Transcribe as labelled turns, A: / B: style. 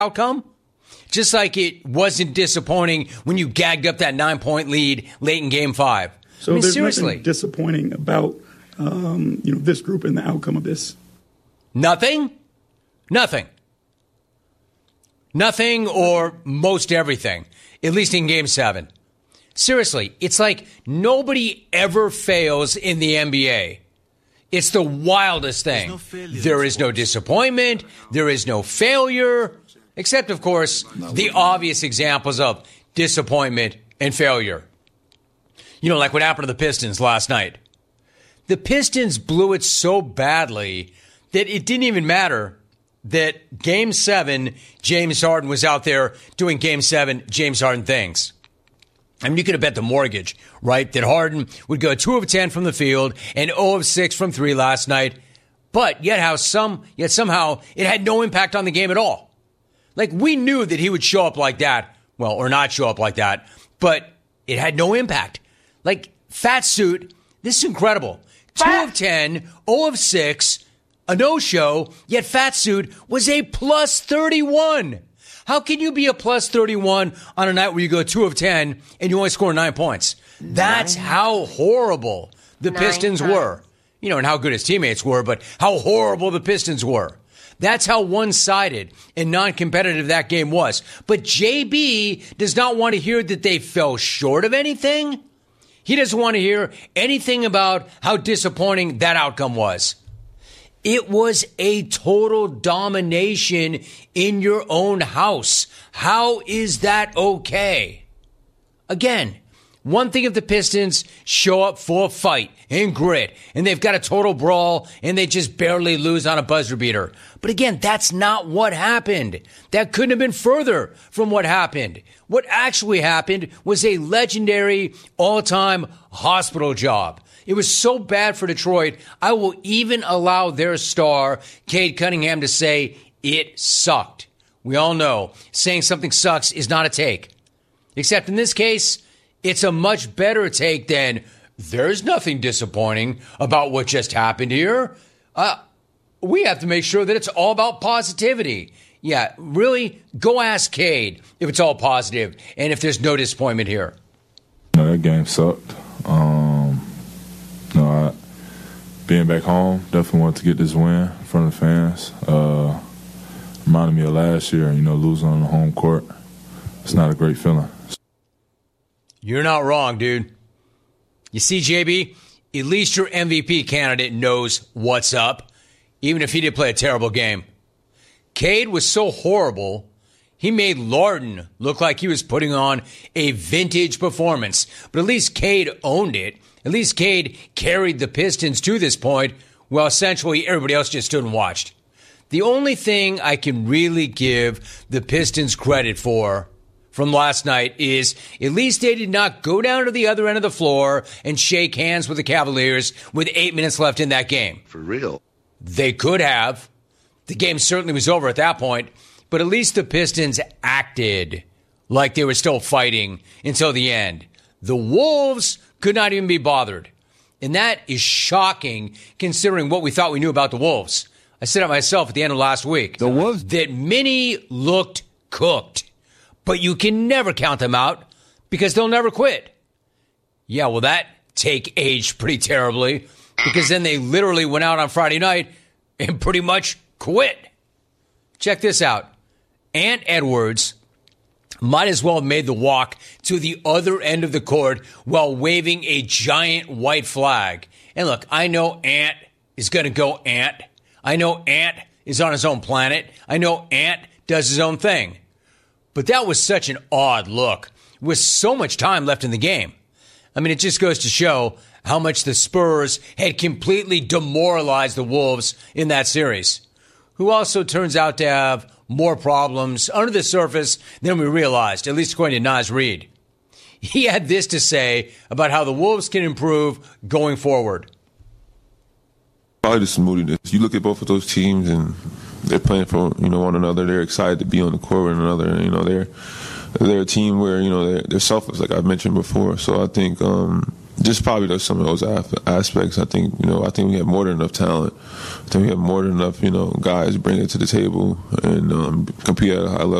A: outcome. Just like it wasn't disappointing when you gagged up that 9-point lead late in Game 5.
B: So there's nothing disappointing about this group and the outcome of this?
A: Nothing? Nothing. Nothing or most everything, at least in Game 7. Seriously, it's like nobody ever fails in the NBA. It's the wildest thing. There is no disappointment. There is no failure. Except, of course, the obvious examples of disappointment and failure. Like what happened to the Pistons last night. The Pistons blew it so badly that it didn't even matter that Game 7, James Harden was out there doing Game 7, James Harden things. I mean, you could have bet the mortgage, right, that Harden would go 2 of 10 from the field and 0 of 6 from 3 last night. But yet somehow it had no impact on the game at all. Like, we knew that he would show up like that. Well, or not show up like that. But it had no impact. Like, Fat Suit, this is incredible. 2 of 10, 0 of 6, a no-show, yet Fat Suit was a plus 31. How can you be a plus 31 on a night where you go 2 of 10 and you only score 9 points? That's how horrible the Pistons were. And how good his teammates were, but how horrible the Pistons were. That's how one-sided and non-competitive that game was. But JB does not want to hear that they fell short of anything. He doesn't want to hear anything about how disappointing that outcome was. It was a total domination in your own house. How is that okay? Again, one thing if the Pistons show up full of fight and grit, and they've got a total brawl, and they just barely lose on a buzzer beater. But again, that's not what happened. That couldn't have been further from what happened. What actually happened was a legendary all-time hospital job. It was so bad for Detroit, I will even allow their star, Cade Cunningham, to say it sucked. We all know saying something sucks is not a take. Except in this case, it's a much better take than there's nothing disappointing about what just happened here. We have to make sure that it's all about positivity. Yeah, really, go ask Cade if it's all positive and if there's no disappointment here.
C: That game sucked. Being back home, definitely wanted to get this win in front of the fans. Reminded me of last year, losing on the home court. It's not a great feeling.
A: You're not wrong, dude. You see, JB, at least your MVP candidate knows what's up, even if he did play a terrible game. Cade was so horrible, he made Larden look like he was putting on a vintage performance. But at least Cade owned it. At least Cade carried the Pistons to this point, while essentially everybody else just stood and watched. The only thing I can really give the Pistons credit for from last night is at least they did not go down to the other end of the floor and shake hands with the Cavaliers with 8 minutes left in that game.
D: For real.
A: They could have. The game certainly was over at that point, but at least the Pistons acted like they were still fighting until the end. The Wolves could not even be bothered. And that is shocking considering what we thought we knew about the Wolves. I said it myself at the end of last week.
E: The Wolves?
A: That many looked cooked. But you can never count them out because they'll never quit. Yeah, well, that take aged pretty terribly because then they literally went out on Friday night and pretty much quit. Check this out. Ant Edwards might as well have made the walk to the other end of the court while waving a giant white flag. And look, I know Ant is going to go Ant. I know Ant is on his own planet. I know Ant does his own thing. But that was such an odd look with so much time left in the game. I mean, it just goes to show how much the Spurs had completely demoralized the Wolves in that series, who also turns out to have more problems under the surface than we realized, at least according to Naz Reid. He had this to say about how the Wolves can improve going forward.
F: Probably just moodiness. You look at both of those teams and they're playing for one another. They're excited to be on the court with one another. They're a team where they're selfless, like I've mentioned before. So I think just probably some of those aspects. I think we have more than enough talent. I think we have more than enough guys bring it to the table and compete at a high level.